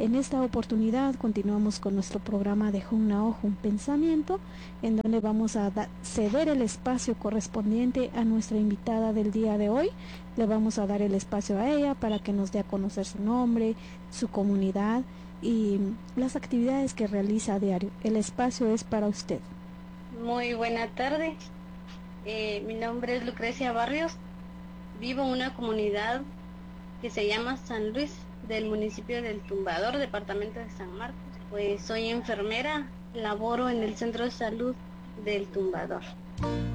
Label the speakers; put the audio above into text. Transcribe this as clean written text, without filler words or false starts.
Speaker 1: En esta oportunidad continuamos con nuestro programa de Junao Jun Pensamiento, en donde vamos a ceder el espacio correspondiente a nuestra invitada del día de hoy. Le vamos a dar el espacio a ella para que nos dé a conocer su nombre, su comunidad y las actividades que realiza a diario. El espacio es para usted.
Speaker 2: Muy buena tarde. Mi nombre es Lucrecia Barrios. Vivo en una comunidad que se llama San Luis, del municipio del Tumbador, departamento de San Marcos. Pues soy enfermera, laboro en el centro de salud del Tumbador.